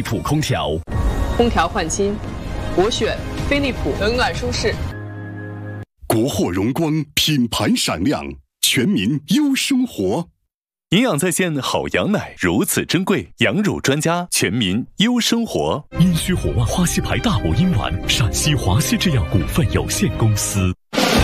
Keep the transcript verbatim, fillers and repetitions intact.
普空调。 空调换新，我选飞利浦，冷暖舒适。 国货荣光，品牌闪亮，全民优生活。 营养在线好羊奶如此珍贵，羊乳专家，全民优生活。 阴虚火旺花溪牌大补阴丸，陕西华西制药股份有限公司。